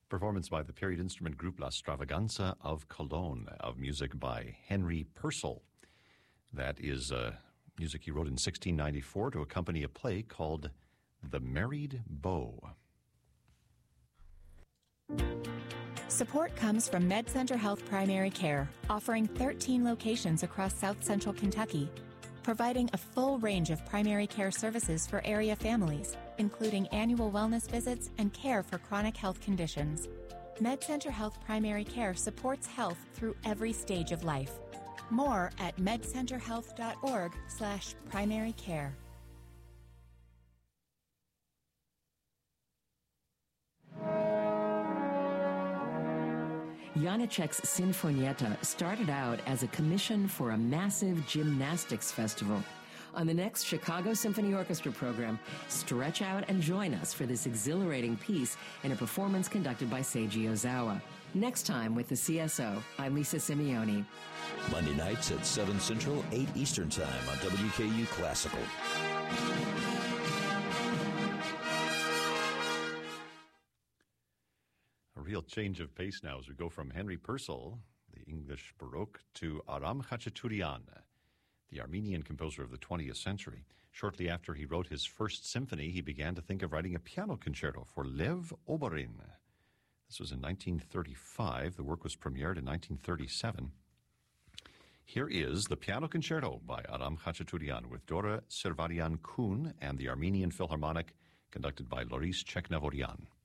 Performance by the period instrument group La Stravaganza of Cologne, of music by Henry Purcell. That is music he wrote in 1694 to accompany a play called The Married Beau. Support comes from MedCenter Health Primary Care, offering 13 locations across South Central Kentucky, providing a full range of primary care services for area families, including annual wellness visits and care for chronic health conditions. MedCenter Health Primary Care supports health through every stage of life. More at medcenterhealth.org/primary care. Janacek's Sinfonietta started out as a commission for a massive gymnastics festival. On the next Chicago Symphony Orchestra program, stretch out and join us for this exhilarating piece in a performance conducted by Seiji Ozawa. Next time with the CSO, I'm Lisa Simeone. Monday nights at 7 Central, 8 Eastern Time on WKU Classical. A real change of pace now as we go from Henry Purcell, the English Baroque, to Aram Khachaturian, the Armenian composer of the 20th century. Shortly after he wrote his first symphony, he began to think of writing a piano concerto for Lev Oborin. This was in 1935. The work was premiered in 1937. Here is the piano concerto by Aram Khachaturian with Dora Servarian Kun and the Armenian Philharmonic, conducted by Loris Cheknavorian.